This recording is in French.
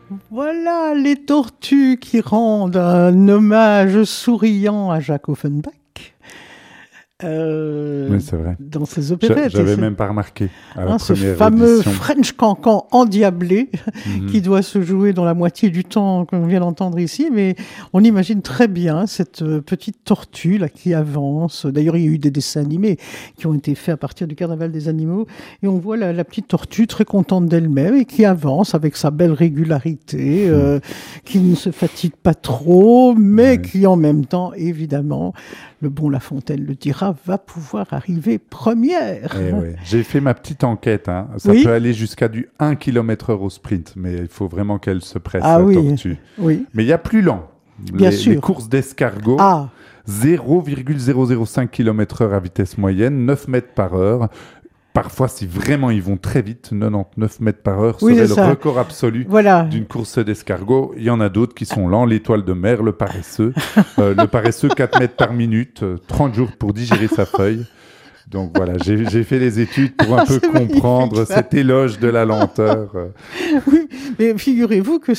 Voilà les tortues qui rendent un hommage souriant à Jacques Offenbach Oui, c'est vrai. dans ses opérettes. J'avais même pas remarqué à la Ce première fameux audition. French Cancan endiablé Mhm. qui doit se jouer dans la moitié du temps qu'on vient d'entendre ici, mais on imagine très bien cette petite tortue là qui avance. D'ailleurs, il y a eu des dessins animés qui ont été faits à partir du Carnaval des animaux, et on voit la petite tortue très contente d'elle-même et qui avance avec sa belle régularité, qui ne se fatigue pas trop, mais Ouais. qui en même temps, évidemment, le bon La Fontaine le dira, va pouvoir arriver première. Eh ouais. J'ai fait ma petite enquête. Hein. Ça Oui. peut aller jusqu'à du 1 km/h au sprint, mais il faut vraiment qu'elle se presse, Ah la oui. tortue. Oui. Mais il y a plus lent. Bien sûr. Les courses d'escargot, Ah, 0,005 km/h à vitesse moyenne, 9 mètres par heure. Parfois, si vraiment ils vont très vite, 99 mètres par heure Oui, serait c'est le ça. record absolu voilà. d'une course d'escargot. Il y en a d'autres qui sont lents, l'étoile de mer, le paresseux. Le paresseux, 4 mètres par minute, 30 jours pour digérer sa feuille. Donc voilà, j'ai fait les études pour un peu C'est magnifique, comprendre ça. cet éloge de la lenteur. Oui, mais figurez-vous que